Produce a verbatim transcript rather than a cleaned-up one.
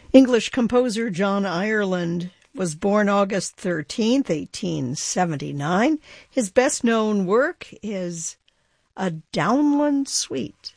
English composer John Ireland was born August thirteenth, eighteen seventy-nine. His best-known work is A Downland Suite.